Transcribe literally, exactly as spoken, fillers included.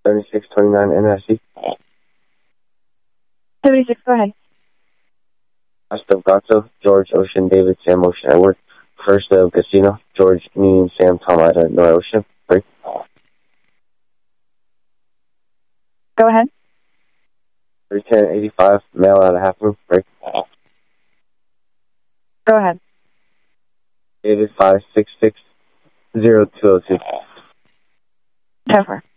seventy-six twenty-nine N S C. seventy-six, go ahead. Oscar Gato, George, Ocean, David, Sam, Ocean, Edward. First of Casino, George, Union, Sam, Tom, Ida, Nora, Ocean. Break. Go ahead. three ten eighty-five, mail out of half moon. Break. Go ahead. David, five six six zero two zero two. Cover.